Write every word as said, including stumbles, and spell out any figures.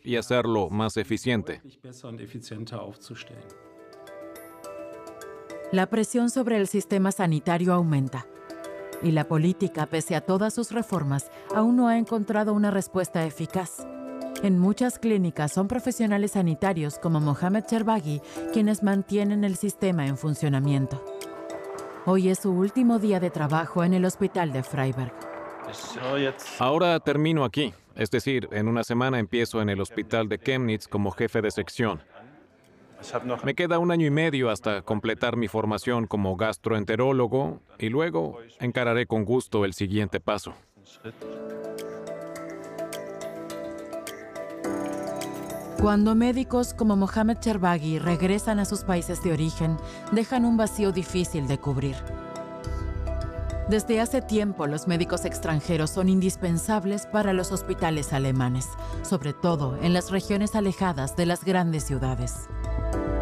y hacerlo más eficiente. La presión sobre el sistema sanitario aumenta y la política, pese a todas sus reformas, aún no ha encontrado una respuesta eficaz. En muchas clínicas son profesionales sanitarios como Mohamed Sherbaghi quienes mantienen el sistema en funcionamiento. Hoy es su último día de trabajo en el hospital de Freiberg. Ahora termino aquí, es decir, en una semana empiezo en el hospital de Chemnitz como jefe de sección. Me queda un año y medio hasta completar mi formación como gastroenterólogo y luego encararé con gusto el siguiente paso. Cuando médicos como Mohamed Sherbaghi regresan a sus países de origen, dejan un vacío difícil de cubrir. Desde hace tiempo, los médicos extranjeros son indispensables para los hospitales alemanes, sobre todo en las regiones alejadas de las grandes ciudades.